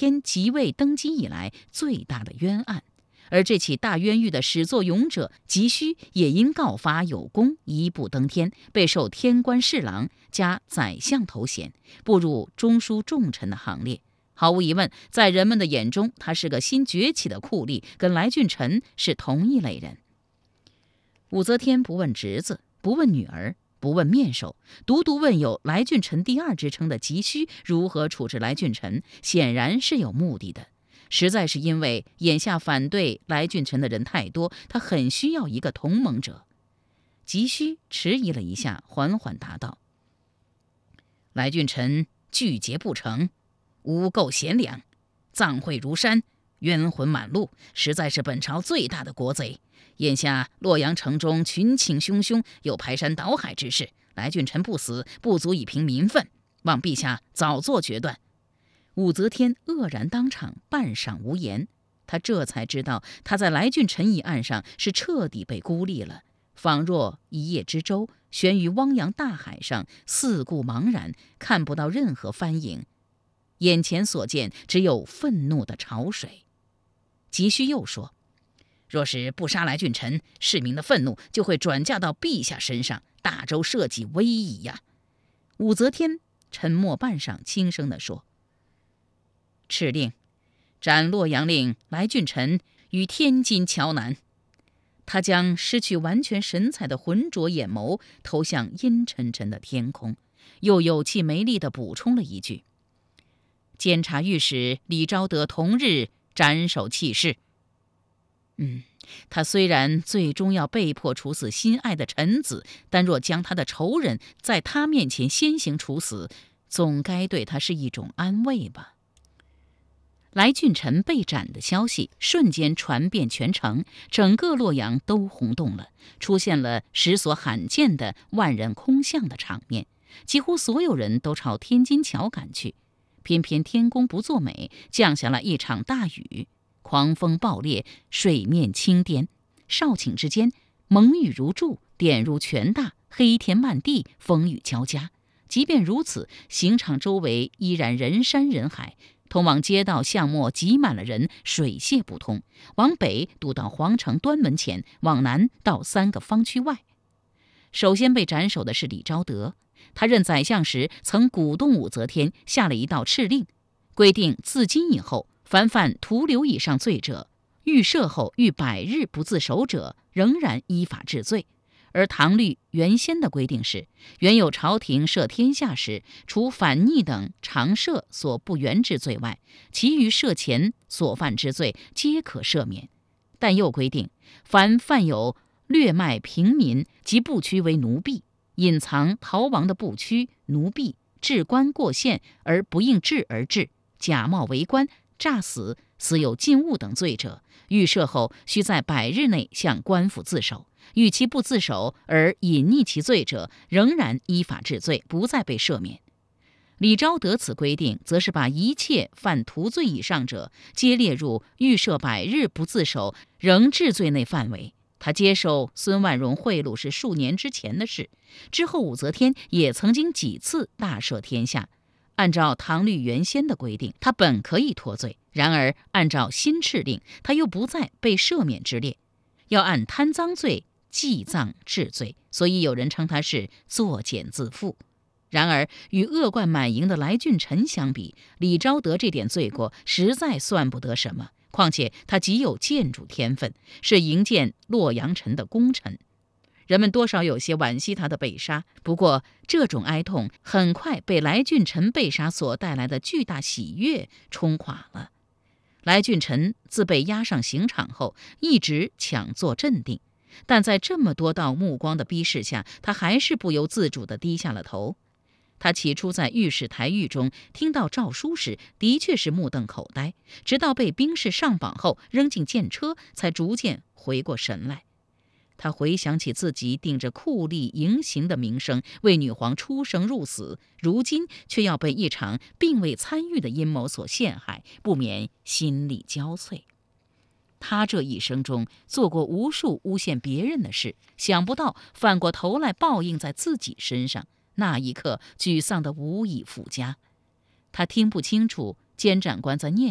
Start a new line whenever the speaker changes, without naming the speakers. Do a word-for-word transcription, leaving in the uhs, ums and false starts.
天即位登基以来最大的冤案。而这起大冤狱的始作俑者急需也因告发有功，一步登天，被授天官侍郎加宰相头衔，步入中书重臣的行列。毫无疑问，在人们的眼中，他是个新崛起的酷吏，跟来俊臣是同一类人。武则天不问侄子，不问女儿，不问面首，独独问有来俊臣第二之称的急需如何处置来俊臣，显然是有目的的。实在是因为眼下反对来俊臣的人太多，他很需要一个同盟者。急需迟疑了一下，缓缓答道：来俊臣拒节不成，诬构贤良，葬贿如山，冤魂满路，实在是本朝最大的国贼。眼下洛阳城中群情汹汹，有排山倒海之势，来俊臣不死，不足以平民愤，望陛下早做决断。武则天愕然当场，半晌无言。他这才知道，他在来俊臣一案上是彻底被孤立了，仿若一叶之舟，悬于汪洋大海上，四顾茫然，看不到任何帆影，眼前所见只有愤怒的潮水。急需又说：若是不杀来俊臣，市民的愤怒就会转嫁到陛下身上，大周社稷危矣呀！武则天沉默半晌，轻声地说：敕令斩洛阳令来俊臣于天津桥南。他将失去完全神采的浑浊眼眸投向阴沉沉的天空，又有气没力地补充了一句：监察御史李昭德同日斩首弃市。嗯，他虽然最终要被迫处死心爱的臣子，但若将他的仇人在他面前先行处死，总该对他是一种安慰吧。来俊臣被斩的消息瞬间传遍全城，整个洛阳都轰动了，出现了史所罕见的万人空巷的场面，几乎所有人都朝天津桥赶去。偏偏天公不作美，降下了一场大雨，狂风暴烈，水面倾颠，少顷之间，蒙雨如注，点如拳大，黑天漫地，风雨交加。即便如此，刑场周围依然人山人海，通往街道巷陌挤满了人，水泄不通。往北堵到皇城端门前，往南到三个方区外。首先被斩首的是李昭德，他任宰相时曾鼓动武则天下了一道敕令，规定自今以后，凡犯徒流以上罪者，预赦后逾百日不自首者，仍然依法治罪。而唐律原先的规定是，原有朝廷赦天下时，除反逆等常赦所不原之罪外，其余赦前所犯之罪皆可赦免。但又规定，凡犯有掠卖平民及部区为奴婢，隐藏逃亡的部区奴婢，治官过县而不应治而治，假冒为官，诈死，私有禁物等罪者，预赦后须在百日内向官府自首。遇其不自首而隐匿其罪者，仍然依法治罪，不再被赦免。李昭德此规定，则是把一切犯徒罪以上者，皆列入预赦百日不自首仍治罪内范围。他接受孙万荣贿赂是数年之前的事，之后武则天也曾经几次大赦天下。按照唐律原先的规定，他本可以脱罪，然而按照新敕令，他又不在被赦免之列，要按贪赃罪祭葬治罪，所以有人称他是作茧自缚。然而与恶贯满盈的来俊臣相比，李昭德这点罪过实在算不得什么，况且他极有建筑天分，是营建洛阳城的功臣。人们多少有些惋惜他的被杀，不过这种哀痛很快被来俊臣被杀所带来的巨大喜悦冲垮了。来俊臣自被押上刑场后，一直强作镇定，但在这么多道目光的逼视下，他还是不由自主地低下了头。他起初在御史台狱中听到诏书时，的确是目瞪口呆，直到被兵士上绑后扔进箭车，才逐渐回过神来。他回想起自己顶着酷吏淫行的名声，为女皇出生入死，如今却要被一场并未参与的阴谋所陷害，不免心力交瘁。他这一生中做过无数诬陷别人的事，想不到反过头来报应在自己身上，那一刻沮丧得无以复加。他听不清楚监斩官在念